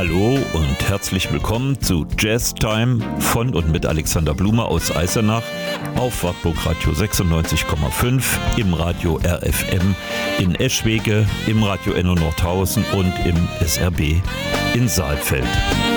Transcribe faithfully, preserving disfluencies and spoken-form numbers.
Hallo und herzlich willkommen zu Jazz Time von und mit Alexander Blume aus Eisenach auf Wartburg Radio sechsundneunzig Komma fünf, im Radio R F M in Eschwege, im Radio Enno Nordhausen und im S R B in Saalfeld.